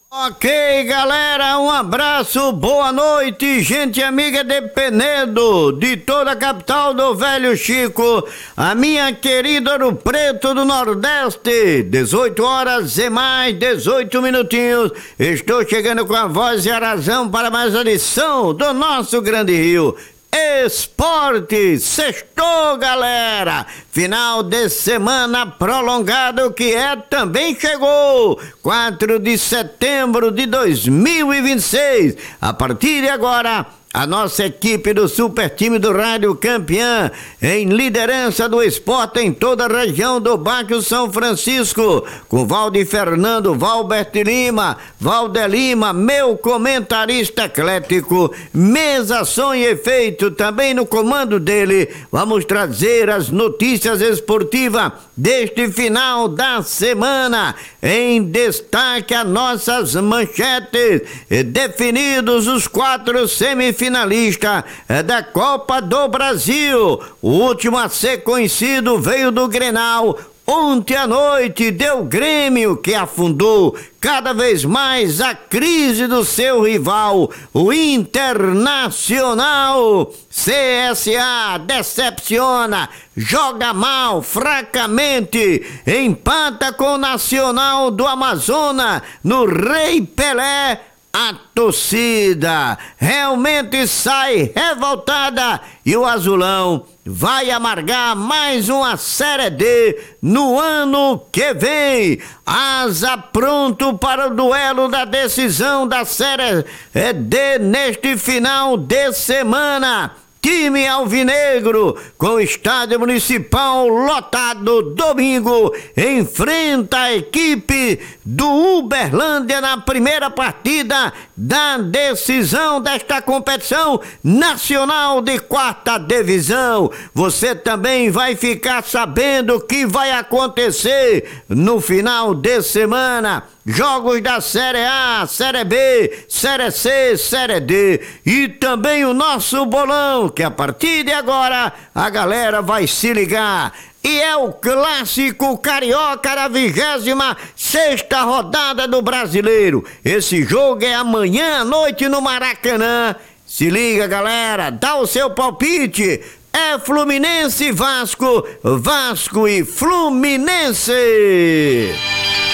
Ok, galera, um abraço, boa noite, gente amiga de Penedo, de toda a capital do Velho Chico, a minha querida Ouro Preto do Nordeste, 18 horas e mais 18 minutinhos, estou chegando com a voz e a razão para mais uma edição do nosso Grande Rio. Esporte, sextou, galera, final de semana prolongado que também chegou, 4 de setembro de 2026, a partir de agora, a nossa equipe do super time do Rádio Campeã, em liderança do esporte em toda a região do Bairro São Francisco, com Valdir Fernando, Valbert Lima, Valder Lima, meu comentarista eclético, mesa som e efeito, também no comando dele, vamos trazer as notícias esportivas deste final da semana, em destaque as nossas manchetes, definidos os 4 semifinalistas da Copa do Brasil. O último a ser conhecido veio do Grenal. Ontem à noite deu Grêmio, que afundou cada vez mais a crise do seu rival, o Internacional. CSA decepciona, joga mal, fracamente, empata com o Nacional do Amazonas no Rei Pelé. A torcida realmente sai revoltada e o Azulão vai amargar mais uma Série D no ano que vem. Asa pronto para o duelo da decisão da Série D neste final de semana. Time alvinegro, com o estádio municipal lotado, domingo, enfrenta a equipe do Uberlândia na primeira partida da decisão desta competição nacional de 4ª divisão. Você também vai ficar sabendo o que vai acontecer no final de semana. Jogos da Série A, Série B, Série C, Série D e também o nosso bolão, que a partir de agora a galera vai se ligar. E é o clássico carioca da 26ª rodada do Brasileiro. Esse jogo é amanhã à noite no Maracanã. Se liga, galera, dá o seu palpite. É Fluminense e Vasco, Vasco e Fluminense.